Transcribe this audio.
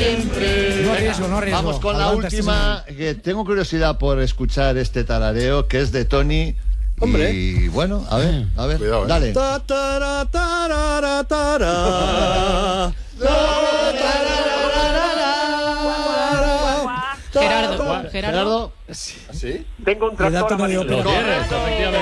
siempre. No arriesgo, no arriesgo. Vamos con la Adelante, última, que tengo curiosidad por escuchar este tarareo, que es de Tony. Hombre. Y bueno, a ver, Cuidado, dale. Ta, tara, tarara, tara. Gerardo. Gerardo. ¿Sí? Tengo un Cuidado, tractor no digo amarillo. peor. Correcto.